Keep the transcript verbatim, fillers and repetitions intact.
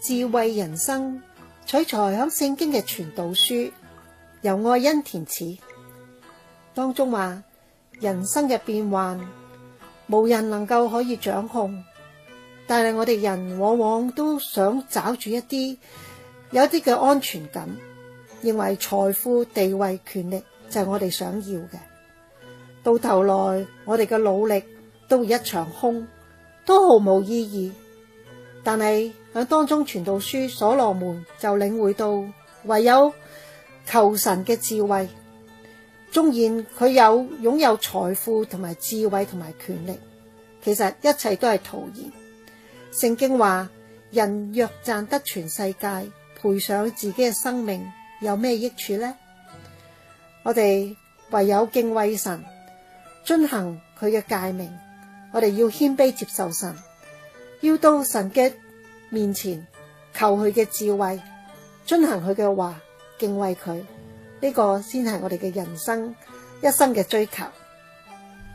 智慧人生取材響聖經嘅傳道書，由愛恩填詞，當中話人生嘅變幻無人能夠可以掌控，但係我哋人往往都想找住一啲有啲嘅安全感，認為財富、地位、權力就係我哋想要嘅，到頭來我哋嘅努力都會一場空，都毫無意義。但係喺當中傳道書所羅門就領會到，唯有求神嘅智慧，縱然佢有擁有財富同埋智慧同埋權力，其實一切都係徒然。聖經話，人若賺得全世界，賠上自己嘅生命，有咩益處呢？我哋唯有敬畏神，遵行佢嘅誡命，我哋要謙卑接受神，要到神嘅面前求佢嘅智慧，遵行佢嘅話，敬畏佢，呢個先係我哋嘅人生一生嘅追求。